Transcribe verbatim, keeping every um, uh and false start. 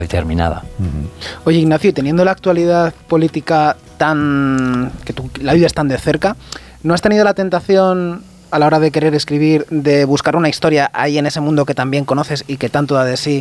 determinada. Uh-huh. Oye, Ignacio, teniendo la actualidad política tan... que tú la vives tan de cerca, ¿no has tenido la tentación a la hora de querer escribir de buscar una historia ahí en ese mundo que también conoces y que tanto da de sí